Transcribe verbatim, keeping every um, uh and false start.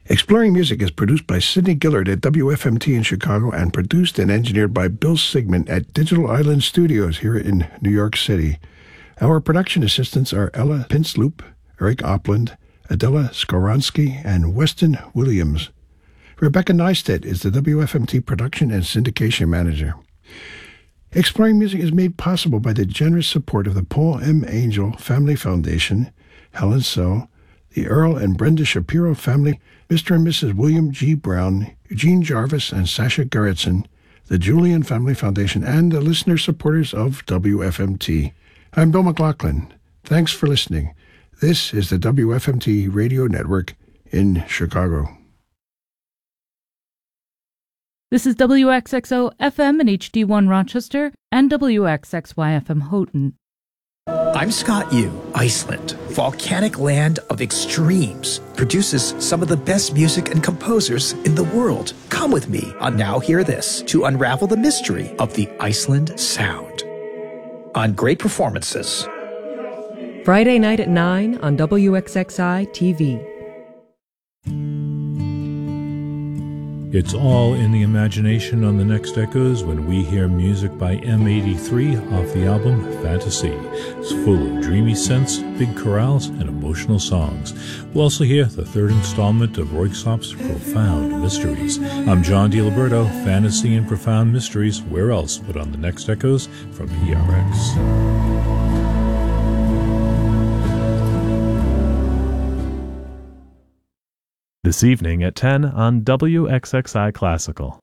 Exploring Music is produced by Sidney Gillard at W F M T in Chicago and produced and engineered by Bill Sigmund at Digital Island Studios here in New York City. Our production assistants are Ella Pinsloop, Eric Opland, Adela Skoronsky, and Weston Williams. Rebecca Neistat is the W F M T production and syndication manager. Exploring Music is made possible by the generous support of the Paul M. Angel Family Foundation, Helen So, the Earl and Brenda Shapiro family, Mister and Missus William G. Brown, Eugene Jarvis, and Sasha Gerritsen, the Julian Family Foundation, and the listener supporters of W F M T. I'm Bill McLaughlin. Thanks for listening. This is the W F M T Radio Network in Chicago. This is W X X O F M and H D one Rochester and W X X Y F M Houghton. I'm Scott Yu. Iceland, volcanic land of extremes, produces some of the best music and composers in the world. Come with me on Now Hear This to unravel the mystery of the Iceland sound. On Great Performances. Friday night at nine on W X X I T V. It's all in the imagination on the next Echoes when we hear music by M eighty-three off the album Fantasy. It's full of dreamy synths, big chorales, and emotional songs. We'll also hear the third installment of Röyksopp's Profound Mysteries. I'm John DiLiberto, Fantasy and Profound Mysteries. Where else but on the next Echoes from P R X. This evening at ten on W X X I Classical.